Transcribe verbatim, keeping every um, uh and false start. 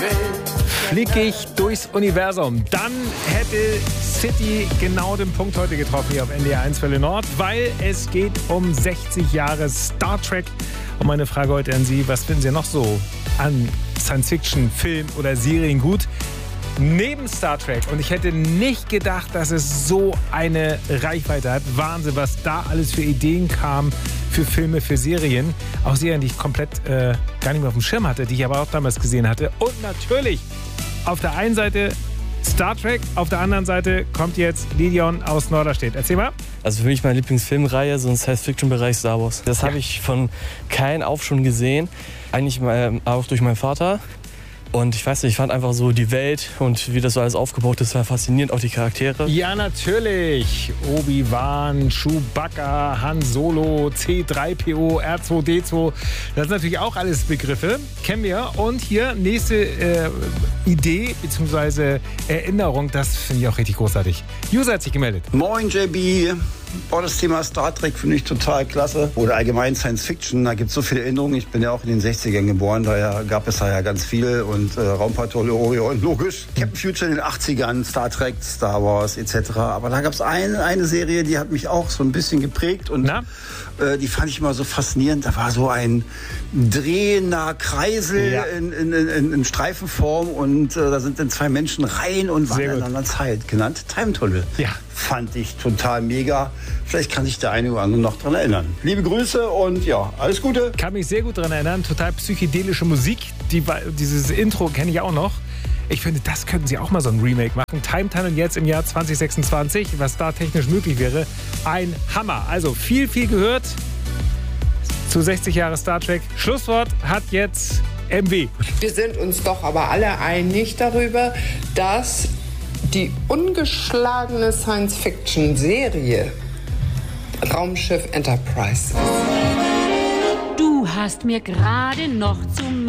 Flieg ich durchs Universum. Dann hätte City genau den Punkt heute getroffen hier auf N D R eins Welle Nord, weil es geht um sechzig Jahre Star Trek. Und meine Frage heute an Sie, was finden Sie noch so an Science-Fiction, Film oder Serien gut? Neben Star Trek. Und ich hätte nicht gedacht, dass es so eine Reichweite hat. Wahnsinn, was da alles für Ideen kam für Filme, für Serien. Auch Serien, die ich komplett äh, gar nicht mehr auf dem Schirm hatte, die ich aber auch damals gesehen hatte. Und natürlich auf der einen Seite Star Trek, auf der anderen Seite kommt jetzt Lidion aus Norderstedt. Erzähl mal. Also für mich meine Lieblingsfilmreihe, so ein Science-Fiction-Bereich Star Wars. Das ja. habe ich von klein auf schon gesehen. Eigentlich auch durch meinen Vater. Und ich weiß nicht, ich fand einfach so die Welt und wie das so alles aufgebaut ist, war faszinierend, auch die Charaktere. Ja, natürlich. Obi-Wan, Chewbacca, Han Solo, C drei P O, R zwei D zwei. Das sind natürlich auch alles Begriffe, kennen wir. Und hier nächste äh, Idee bzw. Erinnerung, das finde ich auch richtig großartig. User hat sich gemeldet. Moin J B. Oh, das Thema Star Trek finde ich total klasse. Oder allgemein Science Fiction, da gibt es so viele Erinnerungen. Ich bin ja auch in den sechzigern geboren, daher gab es da ja ganz viel. Und äh, Raumpatrouille Orion, logisch. Captain Future in den achtzigern, Star Trek, Star Wars et cetera. Aber da gab es ein, eine Serie, die hat mich auch so ein bisschen geprägt. Und äh, die fand ich immer so faszinierend. Da war so ein drehender Kreisel ja. in, in, in, in Streifenform. Und äh, da sind dann zwei Menschen rein und waren in einer anderen Zeit. Genannt Time Tunnel. Ja. Fand ich total mega. Vielleicht kann sich der eine oder andere noch dran erinnern. Liebe Grüße und ja, alles Gute. Kann mich sehr gut dran erinnern. Total psychedelische Musik. Die, dieses Intro kenne ich auch noch. Ich finde, das könnten sie auch mal so ein Remake machen. Time Tunnel jetzt im Jahr zwanzig sechsundzwanzig, was da technisch möglich wäre. Ein Hammer. Also viel, viel gehört zu sechzig Jahre Star Trek. Schlusswort hat jetzt M W. Wir sind uns doch aber alle einig darüber, dass die ungeschlagene Science-Fiction-Serie Raumschiff Enterprise. Du hast mir gerade noch zum